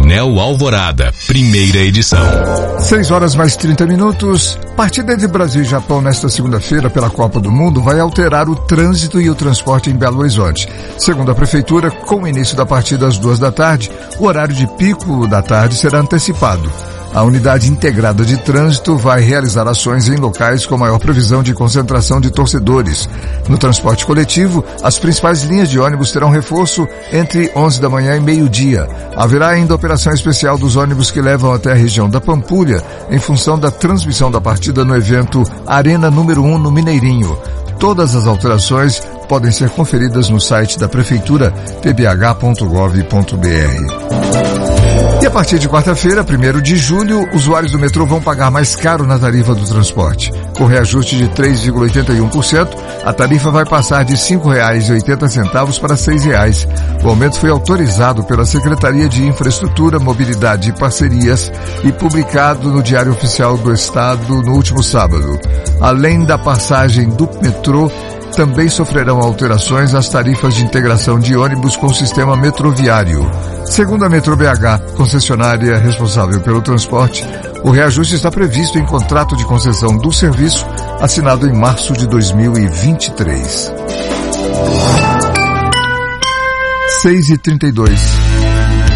Anel Alvorada, primeira edição. 6h mais 30. Partida entre Brasil e Japão nesta segunda-feira pela Copa do Mundo vai alterar o trânsito e o transporte em Belo Horizonte. Segundo a Prefeitura, com o início da partida às 14h, o horário de pico da tarde será antecipado. A Unidade Integrada de Trânsito vai realizar ações em locais com maior previsão de concentração de torcedores. No transporte coletivo, as principais linhas de ônibus terão reforço entre 11 da manhã e meio-dia. Haverá ainda operação especial dos ônibus que levam até a região da Pampulha, em função da transmissão da partida no evento Arena número 1 no Mineirinho. Todas as alterações podem ser conferidas no site da Prefeitura, pbh.gov.br. E a partir de quarta-feira, 1º de julho, usuários do metrô vão pagar mais caro na tarifa do transporte. Com reajuste de 3,81%, a tarifa vai passar de R$ 5,80 para R$ 6,00. O aumento foi autorizado pela Secretaria de Infraestrutura, Mobilidade e Parcerias e publicado no Diário Oficial do Estado no último sábado. Além da passagem do metrô, também sofrerão alterações as tarifas de integração de ônibus com o sistema metroviário. Segundo a Metrô BH, concessionária responsável pelo transporte, o reajuste está previsto em contrato de concessão do serviço assinado em março de 2023. 6h32.